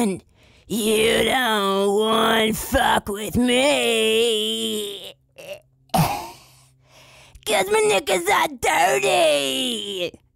And you don't want fuck with me. 'Cause my knickers are dirty.